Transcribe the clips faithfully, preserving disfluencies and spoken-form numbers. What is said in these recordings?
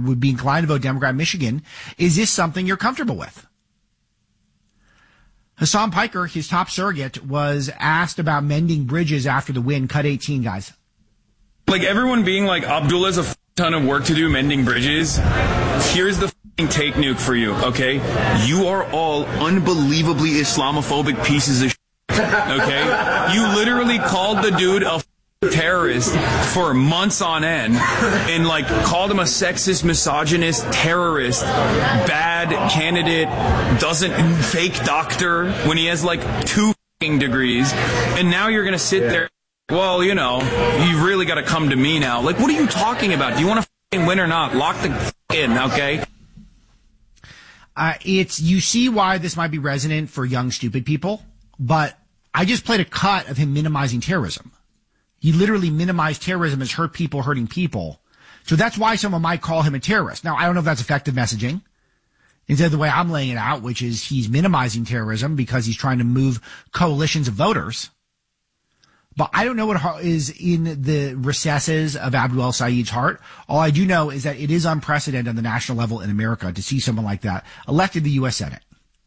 would be inclined to vote Democrat in Michigan. Is this something you're comfortable with? Hasan Piker, his top surrogate, was asked about mending bridges after the win. Cut eighteen, guys. Like everyone being like, Abdullah's a f- ton of work to do mending bridges. Here's the f***ing take nuke for you, okay? You are all unbelievably Islamophobic pieces of shit, okay? You literally called the dude a f- terrorist for months on end and like called him a sexist, misogynist, terrorist, bad candidate, doesn't fake doctor when he has like two f***ing degrees. And now you're going to sit yeah. there. Well, you know, you really got to come to me now. Like, what are you talking about? Do you want to f***ing win or not? Lock the f- in, okay? Uh, it's, you see why this might be resonant for young, stupid people, but I just played a cut of him minimizing terrorism. He literally minimized terrorism as hurt people hurting people. So that's why someone might call him a terrorist. Now, I don't know if that's effective messaging. Instead of the way I'm laying it out, which is he's minimizing terrorism because he's trying to move coalitions of voters. But I don't know what is in the recesses of Abdul El-Sayed's heart. All I do know is that it is unprecedented on the national level in America to see someone like that elected to the U S Senate.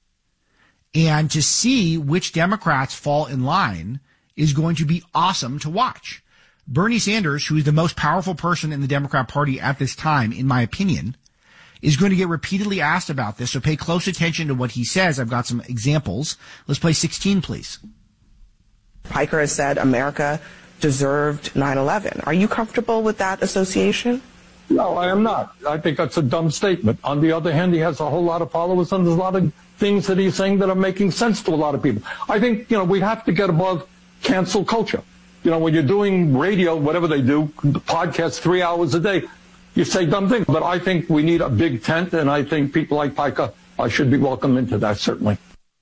And to see which Democrats fall in line is going to be awesome to watch. Bernie Sanders, who is the most powerful person in the Democrat Party at this time, in my opinion, is going to get repeatedly asked about this. So pay close attention to what he says. I've got some examples. Let's play sixteen, please. Piker has said America deserved nine eleven. Are you comfortable with that association? No, I am not. I think that's a dumb statement. On the other hand, he has a whole lot of followers, and there's a lot of things that he's saying that are making sense to a lot of people. I think, you know, we have to get above cancel culture. You know, when you're doing radio, whatever they do, podcasts three hours a day, you say dumb things. But I think we need a big tent, and I think people like Piker uh, should be welcomed into that, certainly.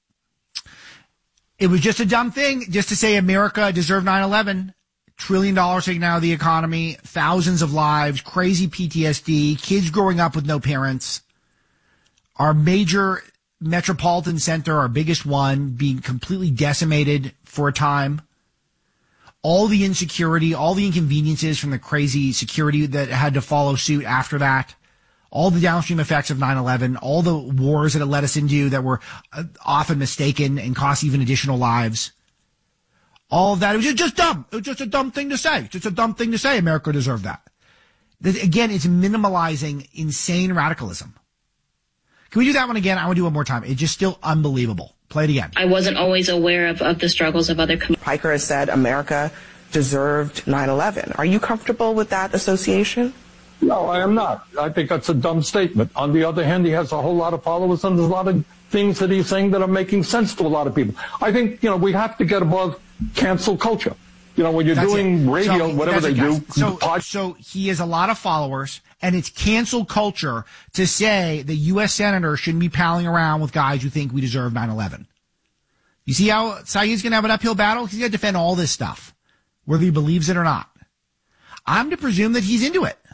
It was just a dumb thing just to say America deserved nine eleven. Trillion dollars taken out of the economy, thousands of lives, crazy P T S D, kids growing up with no parents. Our major metropolitan center, our biggest one, being completely decimated for a time. All the insecurity, all the inconveniences from the crazy security that had to follow suit after that. All the downstream effects of nine eleven, all the wars that it led us into that were often mistaken and cost even additional lives. All of that, it was just, just dumb. It was just a dumb thing to say. It's just a dumb thing to say America deserved that. This, again, it's minimalizing insane radicalism. Can we do that one again? I want to do it one more time. It's just still unbelievable. Play it again. I wasn't always aware of, of the struggles of other communities. Piker has said America deserved nine eleven. Are you comfortable with that association? No, I am not. I think that's a dumb statement. On the other hand, he has a whole lot of followers, and there's a lot of things that he's saying that are making sense to a lot of people. I think, you know, we have to get above cancel culture. You know, when you're That's doing it. radio, so, whatever they it, do. So, pod- so he has a lot of followers, and it's cancel culture to say the U S senator shouldn't be palling around with guys who think we deserve nine eleven. You see how Saeed's going to have an uphill battle? He's going to defend all this stuff, whether he believes it or not. I'm to presume that he's into it.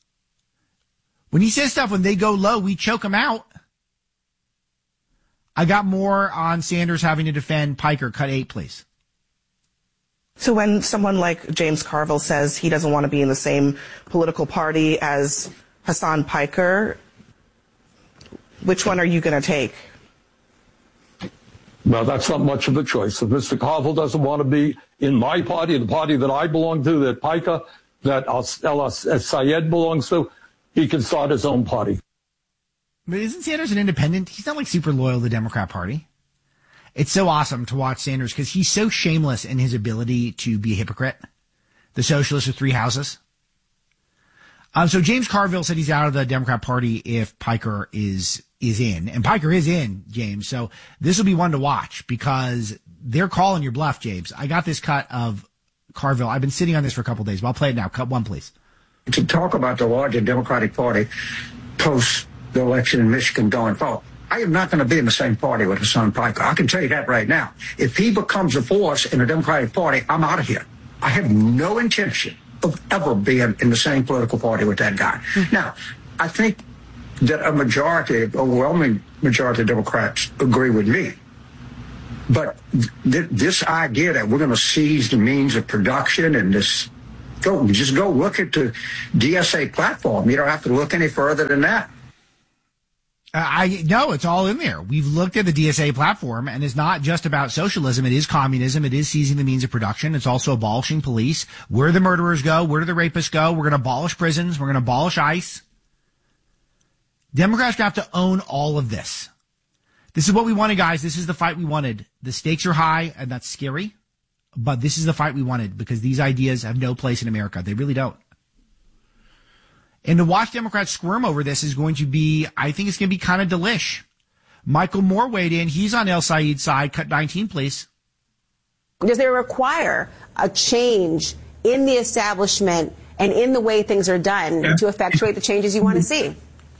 When he says stuff, when they go low, we choke him out. I got more on Sanders having to defend Piker. Cut eight, please. So when someone like James Carville says he doesn't want to be in the same political party as Hasan Piker, which one are you going to take? Well, that's not much of a choice. If Mister Carville doesn't want to be in my party, the party that I belong to, that Piker, that El-Sayed belongs to, he can start his own party. But isn't Sanders an independent? He's not like super loyal to the Democrat Party. It's so awesome to watch Sanders because he's so shameless in his ability to be a hypocrite. The socialist with three houses. Um, so James Carville said he's out of the Democrat Party if Piker is is in. And Piker is in, James. So this will be one to watch because they're calling your bluff, James. I got this cut of Carville. I've been sitting on this for a couple of days, but I'll play it now. Cut one, please. To talk about the larger Democratic Party post the election in Michigan going forward, I am not going to be in the same party with Hasan Piker. I can tell you that right now. If he becomes a force in the Democratic Party, I'm out of here. I have no intention of ever being in the same political party with that guy. Mm-hmm. Now, I think that a majority, overwhelming majority of Democrats agree with me. But th- this idea that we're going to seize the means of production and this Go, just go look at the D S A platform. You don't have to look any further than that. Uh, I no, it's all in there. We've looked at the D S A platform, and it's not just about socialism. It is communism. It is seizing the means of production. It's also abolishing police. Where do the murderers go? Where do the rapists go? We're going to abolish prisons. We're going to abolish ICE. Democrats have to own all of this. This is what we wanted, guys. This is the fight we wanted. The stakes are high, and that's scary. But this is the fight we wanted because these ideas have no place in America. They really don't. And to watch Democrats squirm over this is going to be, I think it's going to be kind of delish. Michael Moore weighed in. He's on El Said's side. Cut nineteen, please. Does it require a change in the establishment and in the way things are done yeah. to effectuate the changes you want to see?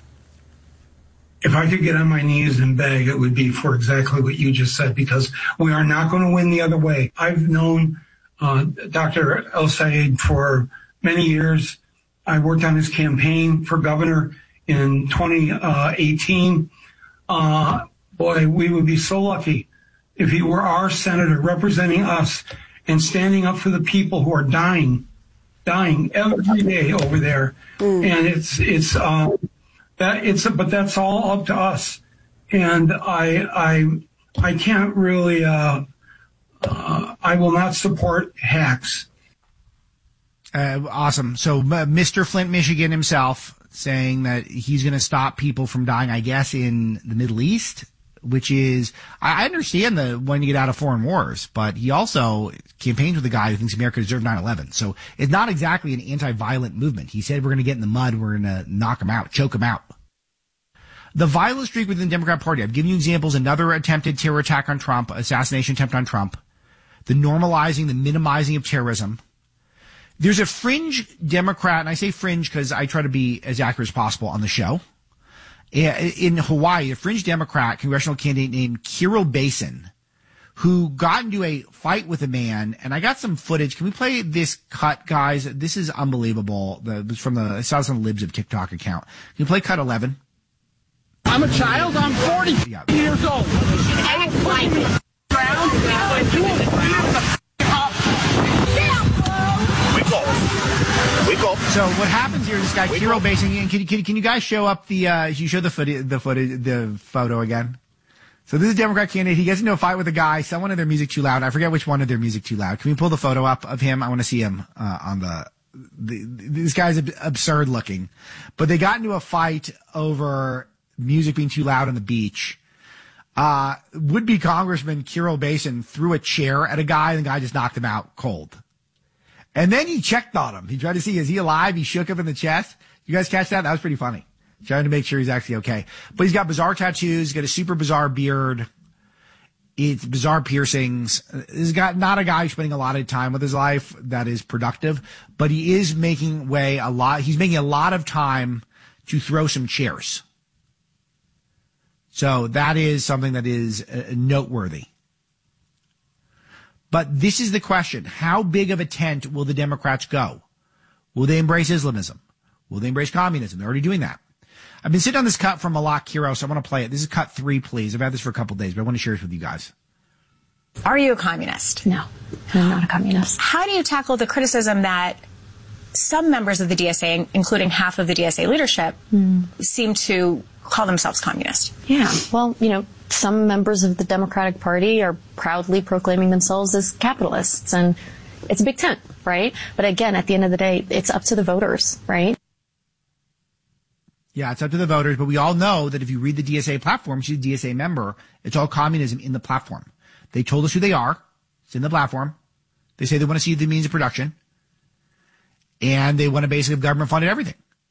If I could get on my knees and beg, it would be for exactly what you just said, because we are not going to win the other way. I've known uh, Doctor El Said for many years. I worked on his campaign for governor in twenty eighteen. Uh, boy, we would be so lucky if he were our senator representing us and standing up for the people who are dying, dying every day over there. Mm. And it's, it's, uh, that it's, but that's all up to us. And I, I, I can't really, uh, uh, I will not support hacks. Uh, awesome. So uh, Mister Flint, Michigan himself saying that he's going to stop people from dying, I guess, in the Middle East, which is, I understand the when you get out of foreign wars, but he also campaigns with a guy who thinks America deserved nine eleven. So it's not exactly an anti-violent movement. He said we're going to get in the mud, we're going to knock him out, choke him out. The violent streak within the Democrat Party, I've given you examples, another attempted terror attack on Trump, assassination attempt on Trump, the normalizing, the minimizing of terrorism. There's a fringe Democrat, and I say fringe because I try to be as accurate as possible on the show. In Hawaii, a fringe Democrat congressional candidate named Kirill Basin, who got into a fight with a man, and I got some footage. Can we play this cut, guys? This is unbelievable. The, it's from the, I saw this on the Libs of TikTok account. Can you play cut eleven? I'm a child. I'm forty yeah. years old. I don't like it. So what happens here? This guy Kirill Basin. Can, can, can you guys show up the? Uh, you show the footage, the footage, the photo again. So this is a Democrat candidate. He gets into a fight with a guy. Someone of their music too loud. I forget which one of their music too loud. Can we pull the photo up of him? I want to see him uh, on the, the. This guy's absurd looking, but they got into a fight over music being too loud on the beach. Uh, would-be Congressman Kirill Basin threw a chair at a guy, and the guy just knocked him out cold. And then he checked on him. He tried to see, is he alive? He shook him in the chest. You guys catch that? That was pretty funny. Trying to make sure he's actually okay. But he's got bizarre tattoos. He's got a super bizarre beard. It's bizarre piercings. He's got not a guy who's spending a lot of time with his life that is productive, but he is making way a lot. He's making a lot of time to throw some chairs. So that is something that is uh, noteworthy. But this is the question. How big of a tent will the Democrats go? Will they embrace Islamism? Will they embrace communism? They're already doing that. I've been sitting on this cut from Malak Kiro, so I want to play it. This is cut three, please. I've had this for a couple of days, but I want to share this with you guys. Are you a communist? No, I'm not a communist. How do you tackle the criticism that some members of the D S A, including half of the D S A leadership, mm. seem to call themselves communist? Yeah, well, you know, some members of the Democratic Party are proudly proclaiming themselves as capitalists, and it's a big tent, right? But again, at the end of the day, it's up to the voters, right? Yeah, it's up to the voters, but we all know that if you read the D S A platform, she's a D S A member, it's all communism in the platform. They told us who they are. It's in the platform. They say they want to see the means of production, and they want to basically have government-funded everything.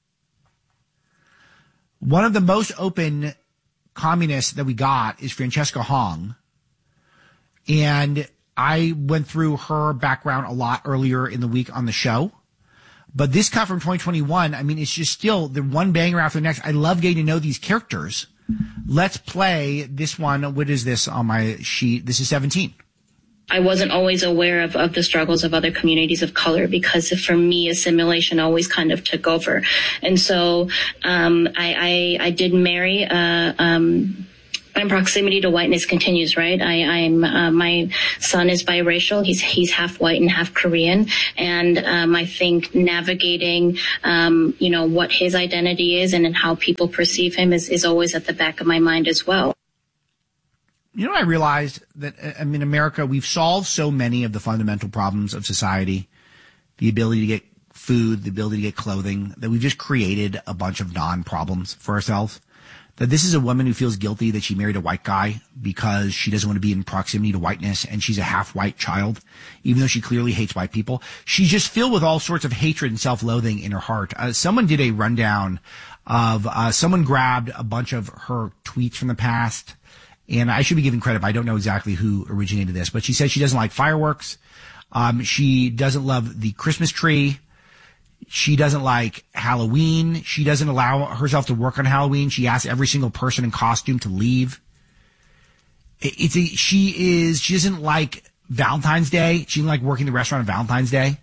One of the most open communists that we got is Francesca Hong. And I went through her background a lot earlier in the week on the show. But this cut from twenty twenty-one, I mean, it's just still the one banger after the next. I love getting to know these characters. Let's play this one. What is this on my sheet? This is seventeen. I wasn't always aware of, of the struggles of other communities of color because for me, assimilation always kind of took over. And so um, I, I, I did marry a, um, my proximity to whiteness continues, right? I, I'm, uh, my son is biracial. He's, he's half white and half Korean. And, um, I think navigating, um, you know, what his identity is and how people perceive him is, is always at the back of my mind as well. You know, I realized that, I mean, America, we've solved so many of the fundamental problems of society, the ability to get food, the ability to get clothing, that we've just created a bunch of non-problems for ourselves. That this is a woman who feels guilty that she married a white guy because she doesn't want to be in proximity to whiteness, and she's a half-white child, even though she clearly hates white people. She's just filled with all sorts of hatred and self-loathing in her heart. Uh, someone did a rundown of, uh, someone grabbed a bunch of her tweets from the past, and I should be giving credit, but I don't know exactly who originated this, but she said she doesn't like fireworks. Um, she doesn't love the Christmas tree. She doesn't like Halloween. She doesn't allow herself to work on Halloween. She asks every single person in costume to leave. It's a, she is, she doesn't like Valentine's Day. She doesn't like working the restaurant on Valentine's Day.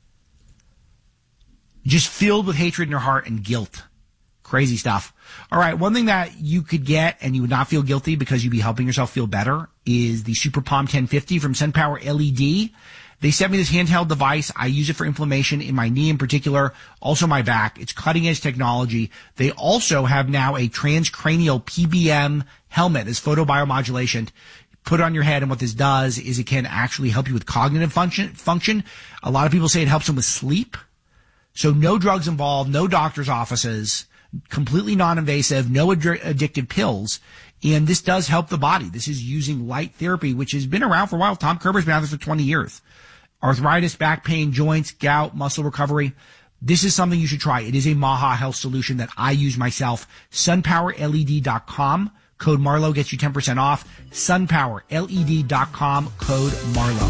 Just filled with hatred in her heart and guilt. Crazy stuff. All right. One thing that you could get and you would not feel guilty because you'd be helping yourself feel better is the Super Palm ten fifty from SunPower L E D. They sent me this handheld device. I use it for inflammation in my knee in particular, also my back. It's cutting edge technology. They also have now a transcranial P B M helmet as photobiomodulation. Put it on your head, and what this does is it can actually help you with cognitive function. function. A lot of people say it helps them with sleep. So no drugs involved, no doctor's offices, completely non-invasive, no ad- addictive pills. And this does help the body. This is using light therapy, which has been around for a while. Tom Kerber's been out there for twenty years. Arthritis, back pain, joints, gout, muscle recovery. This is something you should try. It is a Maha Health solution that I use myself. sun power L E D dot com. Code Marlowe gets you ten percent off. sun power L E D dot com. Code Marlowe.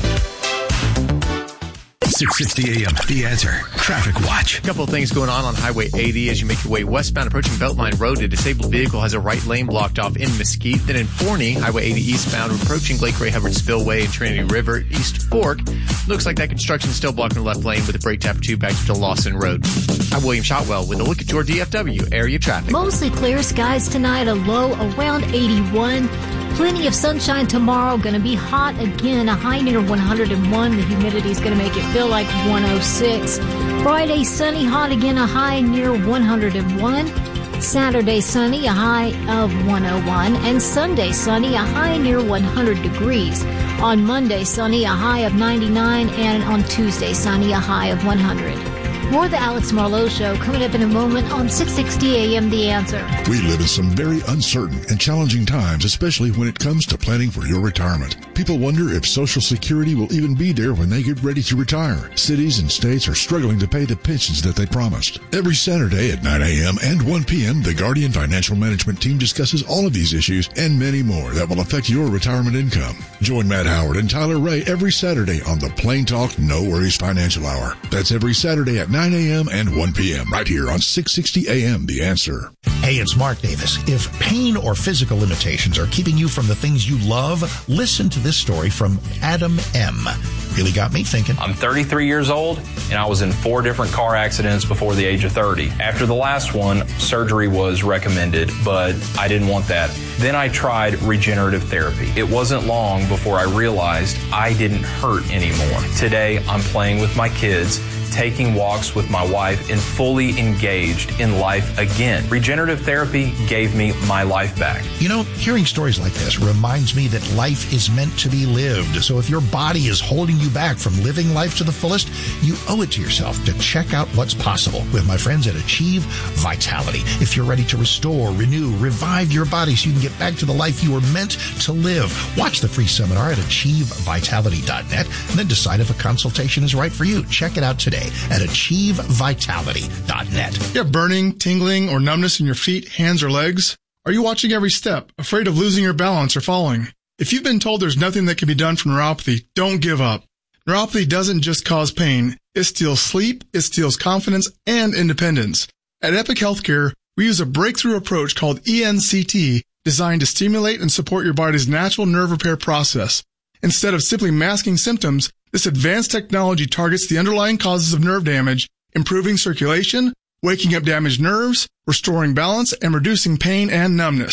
six sixty A M, The Answer. Traffic Watch. A couple of things going on on Highway eighty as you make your way westbound approaching Beltline Road. A disabled vehicle has a right lane blocked off in Mesquite. Then in Forney, Highway eighty eastbound approaching Lake Ray Hubbard Spillway and Trinity River, East Fork. Looks like that construction is still blocking the left lane with a brake tap or two back to Lawson Road. I'm William Shotwell with a look at your D F W area traffic. Mostly clear skies tonight, a low around eighty-one. Plenty of sunshine tomorrow. Going to be hot again. A high near one hundred one. The humidity is going to make it feel like one oh six. Friday, sunny, hot again. A high near one hundred one. Saturday, sunny, a high of one oh one. And Sunday, sunny, a high near one hundred degrees. On Monday, sunny, a high of ninety-nine. And on Tuesday, sunny, a high of one hundred. More of the Alex Marlowe Show coming up in a moment on six sixty A M The Answer. We live in some very uncertain and challenging times, especially when it comes to planning for your retirement. People wonder if Social Security will even be there when they get ready to retire. Cities and states are struggling to pay the pensions that they promised. Every Saturday at nine A M and one P M, the Guardian Financial Management team discusses all of these issues and many more that will affect your retirement income. Join Matt Howard and Tyler Ray every Saturday on the Plain Talk No Worries Financial Hour. That's every Saturday at nine A M and one P M right here on six sixty A M The Answer. Hey, it's Mark Davis. If pain or physical limitations are keeping you from the things you love, listen to this story from Adam M. Really got me thinking. I'm thirty-three years old, and I was in four different car accidents before the age of thirty. After the last one, surgery was recommended, but I didn't want that. Then I tried regenerative therapy. It wasn't long before I realized I didn't hurt anymore. Today, I'm playing with my kids, taking walks with my wife, and fully engaged in life again. Regenerative therapy gave me my life back. You know, hearing stories like this reminds me that life is meant to be lived. So if your body is holding you back from living life to the fullest, you owe it to yourself to check out what's possible with my friends at Achieve Vitality. If you're ready to restore, renew, revive your body so you can get back to the life you were meant to live, watch the free seminar at achieve vitality dot net and then decide if a consultation is right for you. Check it out today at achieve vitality dot net. You have burning, tingling, or numbness in your feet, hands, or legs? Are you watching every step, afraid of losing your balance or falling? If you've been told there's nothing that can be done for neuropathy, don't give up. Neuropathy doesn't just cause pain. It steals sleep, it steals confidence, and independence. At Epic Healthcare, we use a breakthrough approach called E N C T, designed to stimulate and support your body's natural nerve repair process. Instead of simply masking symptoms, this advanced technology targets the underlying causes of nerve damage, improving circulation, waking up damaged nerves, restoring balance, and reducing pain and numbness.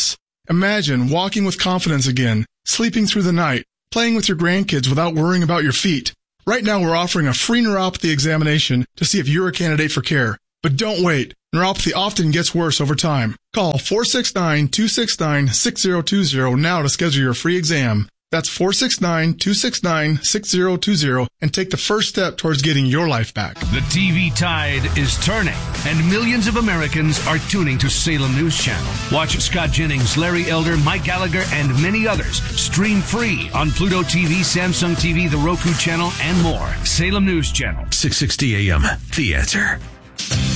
Imagine walking with confidence again, sleeping through the night, playing with your grandkids without worrying about your feet. Right now, we're offering a free neuropathy examination to see if you're a candidate for care. But don't wait. Neuropathy often gets worse over time. Call four six nine, two six nine, six zero two zero now to schedule your free exam. That's four six nine, two six nine, six zero two zero and take the first step towards getting your life back. The T V tide is turning, and millions of Americans are tuning to Salem News Channel. Watch Scott Jennings, Larry Elder, Mike Gallagher, and many others stream free on Pluto T V, Samsung T V, the Roku channel, and more. Salem News Channel. six sixty A M. The Answer.